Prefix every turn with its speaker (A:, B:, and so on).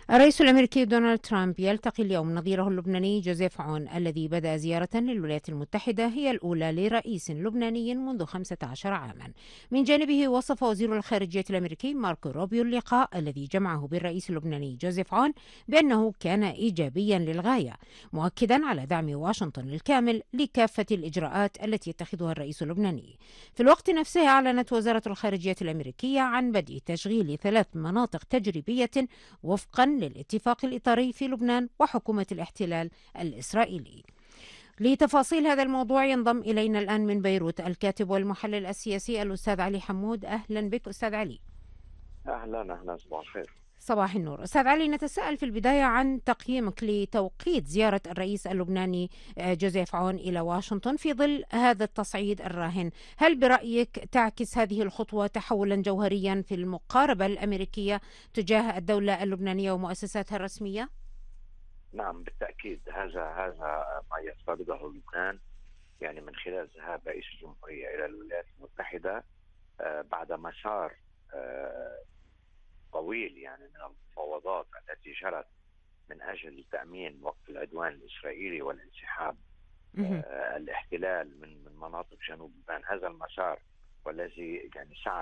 A: الرئيس الأمريكي دونالد ترامب يلتقي اليوم نظيره اللبناني جوزيف عون الذي بدأ زيارة للولايات المتحدة هي الأولى لرئيس لبناني منذ 15 عاما. من جانبه وصف وزير الخارجية الأمريكي ماركو روبيو اللقاء الذي جمعه بالرئيس اللبناني جوزيف عون بأنه كان إيجابيا للغاية، مؤكدا على دعم واشنطن الكامل لكافة الإجراءات التي يتخذها الرئيس اللبناني. في الوقت نفسه أعلنت وزارة الخارجية الأمريكية عن بدء تشغيل 3 مناطق تجريبية وفقا للاتفاق الإطاري في لبنان وحكومة الاحتلال الإسرائيلي. لتفاصيل هذا الموضوع ينضم إلينا الآن من بيروت الكاتب والمحلل السياسي الأستاذ علي حمود. أهلا بك أستاذ علي.
B: أهلا أهلا، صباح الخير.
A: صباح النور أستاذ علي. نتساءل في البداية عن تقييمك لتوقيت زيارة الرئيس اللبناني جوزيف عون إلى واشنطن في ظل هذا التصعيد الراهن. هل برأيك تعكس هذه الخطوة تحولا جوهريا في المقاربة الأمريكية تجاه الدولة اللبنانية ومؤسساتها الرسمية؟
B: نعم، بالتأكيد هذا ما يفترضه لبنان، يعني من خلال ذهاب رئيس الجمهورية إلى الولايات المتحدة بعد مسار طويل يعني من المفاوضات التي جرت من أجل تأمين وقف العدوان الإسرائيلي والانسحاب الاحتلال من مناطق جنوب لبنان. هذا المسار والذي يعني سعى